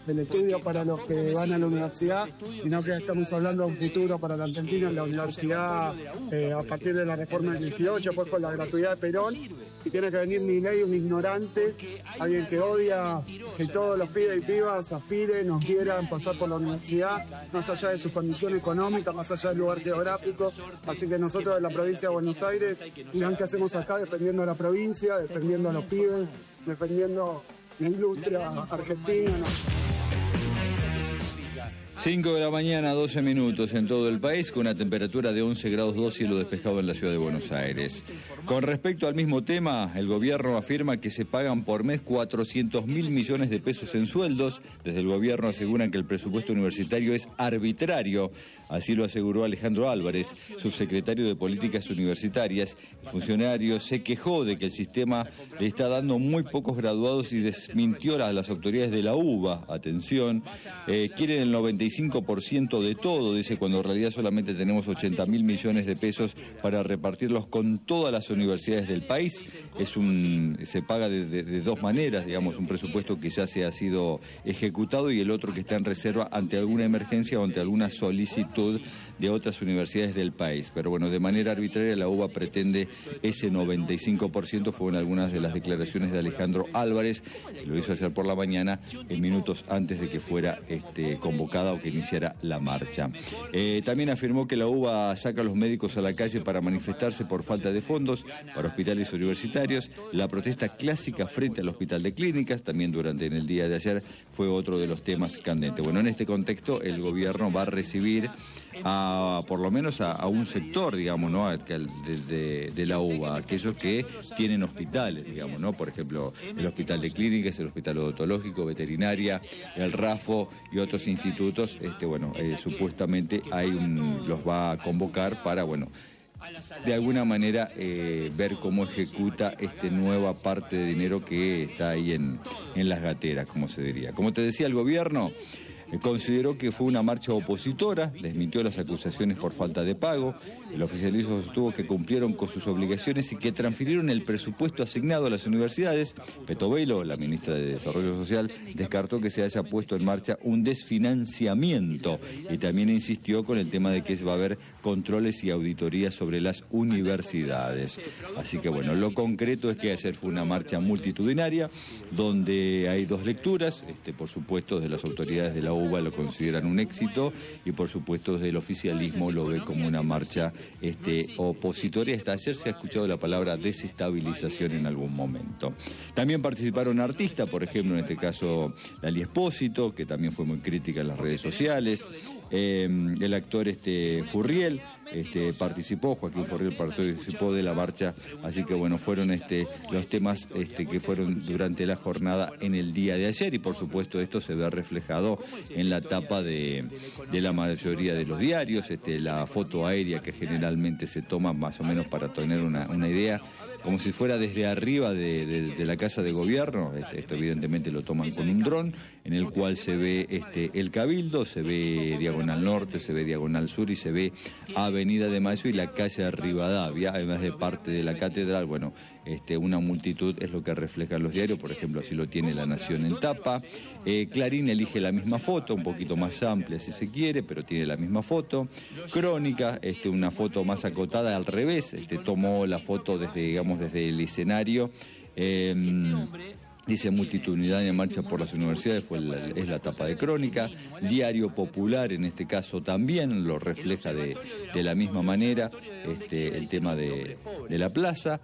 del estudio para los que van a la universidad, sino que estamos hablando de un futuro para la Argentina en la universidad a partir de la reforma del 18, pues con la gratuidad de Perón, y tiene que venir Milei, un ignorante, alguien que odia que todos los pibes y pibas aspiren o quieran pasar por la universidad, más allá de su condición económica, más allá del lugar geográfico. Así que nosotros de la provincia de Buenos Aires, dirán qué hacemos acá defendiendo a la provincia, defendiendo a los pibes, defendiendo la industria argentina, ¿no? 5 de la mañana, 12 minutos en todo el país, con una temperatura de 11 grados 2, cielo despejado en la ciudad de Buenos Aires. Con respecto al mismo tema, el gobierno afirma que se pagan por mes 400.000 millones de pesos en sueldos. Desde el gobierno aseguran que el presupuesto universitario es arbitrario. Así lo aseguró Alejandro Álvarez, subsecretario de Políticas Universitarias. El funcionario se quejó de que el sistema le está dando muy pocos graduados y desmintió a las autoridades de la UBA. Atención, quieren el 95% de todo, dice, cuando en realidad solamente tenemos 80.000 millones de pesos para repartirlos con todas las universidades del país. Se paga de dos maneras, digamos, un presupuesto que ya se ha sido ejecutado y el otro que está en reserva ante alguna emergencia o ante alguna solicitud de otras universidades del país. Pero bueno, de manera arbitraria la UBA pretende ese 95%, fueron algunas de las declaraciones de Alejandro Álvarez, que lo hizo ayer por la mañana, en minutos antes de que fuera convocada o que iniciara la marcha. También afirmó que la UBA saca a los médicos a la calle para manifestarse por falta de fondos para hospitales universitarios. La protesta clásica frente al Hospital de Clínicas, también en el día de ayer, fue otro de los temas candentes. Bueno, en este contexto el gobierno va a recibir por lo menos a un sector, digamos, ¿no? de la UBA, aquellos que tienen hospitales, digamos, ¿no? Por ejemplo, el Hospital de Clínicas, el Hospital Odontológico, Veterinaria, el RAFO y otros institutos, supuestamente los va a convocar para, de alguna manera ver cómo ejecuta nueva parte de dinero que está ahí en las gateras, como se diría. Como te decía, el gobierno consideró que fue una marcha opositora, desmintió las acusaciones por falta de pago. El oficialismo sostuvo que cumplieron con sus obligaciones y que transfirieron el presupuesto asignado a las universidades. Petovelo, la ministra de Desarrollo Social, descartó que se haya puesto en marcha un desfinanciamiento y también insistió con el tema de que va a haber controles y auditorías sobre las universidades. Así que lo concreto es que ayer fue una marcha multitudinaria donde hay dos lecturas, por supuesto desde las autoridades de la UBA lo consideran un éxito y por supuesto desde el oficialismo lo ve como una marcha opositoria. Hasta ayer se ha escuchado la palabra desestabilización en algún momento. También participaron artistas, por ejemplo, en este caso Lali Espósito, que también fue muy crítica en las redes sociales. El actor Furriel participó, Joaquín Furriel participó de la marcha, así que fueron los temas que fueron durante la jornada en el día de ayer, y por supuesto esto se ve reflejado en la tapa de la mayoría de los diarios, la foto aérea que generalmente se toma más o menos para tener una idea, como si fuera desde arriba de la Casa de Gobierno. Esto evidentemente lo toman con un dron, en el cual se ve el Cabildo, se ve Diagonal Norte, se ve Diagonal Sur y se ve Avenida de Mayo y la calle de Rivadavia, además de parte de la catedral. Una multitud es lo que reflejan los diarios, por ejemplo, así lo tiene La Nación en tapa. Clarín elige la misma foto, un poquito más amplia si se quiere, pero tiene la misma foto. Crónica, una foto más acotada al revés, tomó la foto desde el escenario. Dice multitudinaria marcha por las universidades, es la tapa de Crónica. Diario Popular, en este caso, también lo refleja de la misma manera, el tema de la plaza.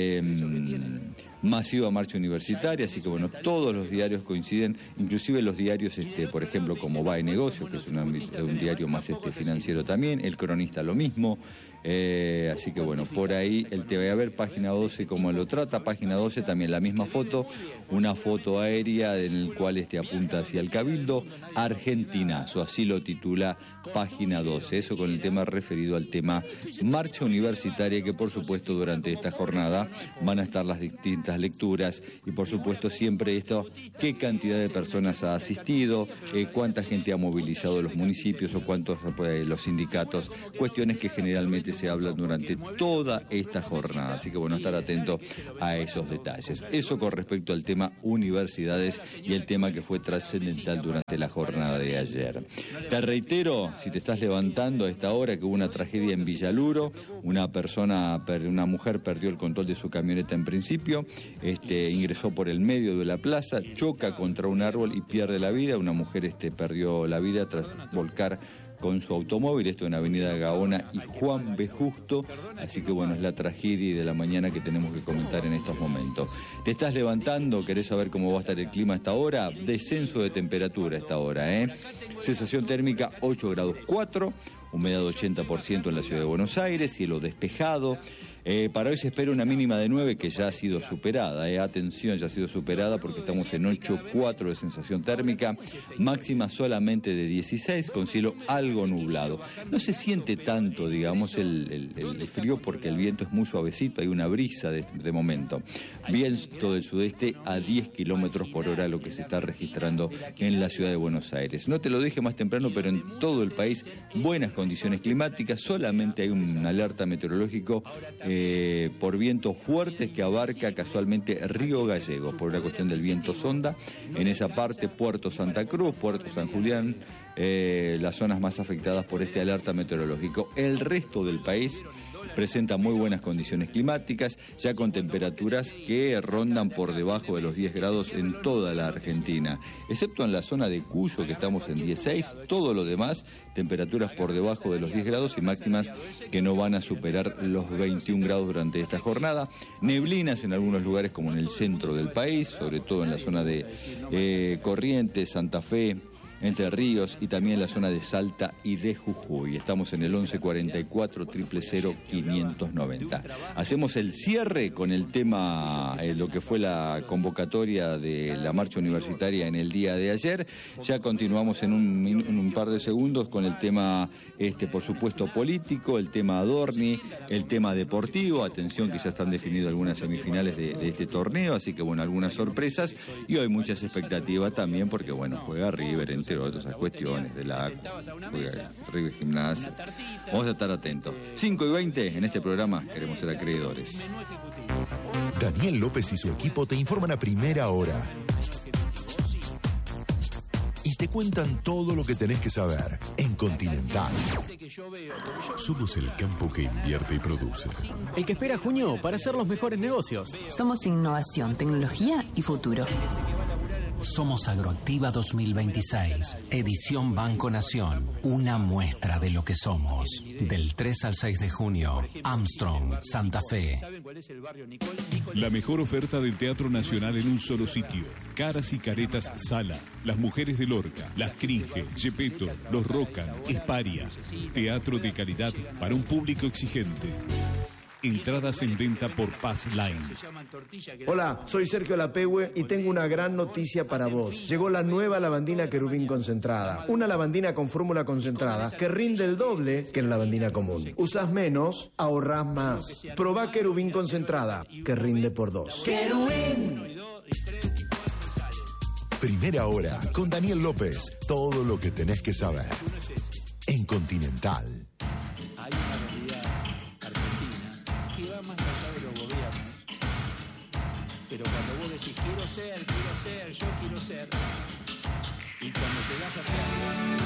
Masiva marcha universitaria, así que todos los diarios coinciden, inclusive los diarios, por ejemplo, como Va de Negocios, que es un diario más financiero también, El Cronista lo mismo, así que por ahí el TV, a ver, página 12 cómo lo trata, página 12 también la misma foto, una foto aérea en el cual apunta hacia el Cabildo, Argentinazo, así lo titula página 12, eso con el tema referido al tema marcha universitaria, que por supuesto durante esta jornada van a estar las distintas distintas lecturas y por supuesto siempre esto, qué cantidad de personas ha asistido, cuánta gente ha movilizado los municipios o cuántos los sindicatos, cuestiones que generalmente se hablan durante toda esta jornada. Así que bueno, estar atento a esos detalles. Eso con respecto al tema universidades y el tema que fue trascendental durante la jornada de ayer. Te reitero, si te estás levantando a esta hora, que hubo una tragedia en Villaluro, una mujer perdió el control de su camioneta en principio, ingresó por el medio de la plaza, choca contra un árbol y pierde la vida. Una mujer perdió la vida tras volcar con su automóvil, esto en Avenida Gaona y Juan B. Justo, así que bueno, es la tragedia de la mañana que tenemos que comentar en estos momentos. ¿Te estás levantando? ¿Querés saber cómo va a estar el clima a esta hora? Descenso de temperatura a esta hora, Sensación térmica 8 grados 4, humedad 80% en la ciudad de Buenos Aires, cielo despejado. Para hoy se espera una mínima de 9 que ya ha sido superada, atención, ya ha sido superada porque estamos en 8,4 de sensación térmica, máxima solamente de 16 con cielo algo nublado. No se siente tanto, digamos, el frío porque el viento es muy suavecito, hay una brisa de momento. Viento del sudeste a 10 kilómetros por hora, lo que se está registrando en la ciudad de Buenos Aires. No te lo dije más temprano, pero en todo el país buenas condiciones climáticas, solamente hay una alerta meteorológico por vientos fuertes que abarca casualmente Río Gallegos, por una cuestión del viento sonda. En esa parte, Puerto Santa Cruz, Puerto San Julián, las zonas más afectadas por este alerta meteorológico. El resto del país presenta muy buenas condiciones climáticas, ya con temperaturas que rondan por debajo de los 10 grados en toda la Argentina, excepto en la zona de Cuyo, que estamos en 16, todo lo demás, temperaturas por debajo de los 10 grados y máximas que no van a superar los 21 grados durante esta jornada. Neblinas en algunos lugares como en el centro del país, sobre todo en la zona de Corrientes, Santa Fe, Entre Ríos y también la zona de Salta y de Jujuy. Estamos en el 1144 000 590. Hacemos el cierre con el tema, lo que fue la convocatoria de la marcha universitaria en el día de ayer. Ya continuamos en un par de segundos con el tema, por supuesto, político, el tema Adorni, el tema deportivo. Atención que ya están definidas algunas semifinales de este torneo, así que bueno, algunas sorpresas y hoy muchas expectativas también porque bueno, juega River, entre otras cuestiones de la juega River Gimnasia. Vamos a estar atentos. 5:20 en este programa, queremos ser acreedores. Daniel López y su equipo te informan a primera hora y te cuentan todo lo que tenés que saber en Continental. Somos el campo que invierte y produce. El que espera junio para hacer los mejores negocios. Somos innovación, tecnología y futuro. Somos Agroactiva 2026, edición Banco Nación, una muestra de lo que somos. Del 3 al 6 de junio, Armstrong, Santa Fe. La mejor oferta del Teatro Nacional en un solo sitio. Caras y Caretas Sala, Las Mujeres de Lorca, Las Cringe, Gepetto, Los Rocan, Esparia. Teatro de calidad para un público exigente. Entradas en venta por Pass Line. Hola, soy Sergio Lapehue y tengo una gran noticia para vos. Llegó la nueva lavandina Querubín concentrada. Una lavandina con fórmula concentrada que rinde el doble que la lavandina común. Usás menos, ahorrás más. Probá Querubín concentrada, que rinde por 2. ¡Querubín! Primera hora con Daniel López. Todo lo que tenés que saber en Continental. Hay una realidad argentina que va más allá de los gobiernos. Pero cuando vos decís quiero ser, yo quiero ser, y cuando llegás a ser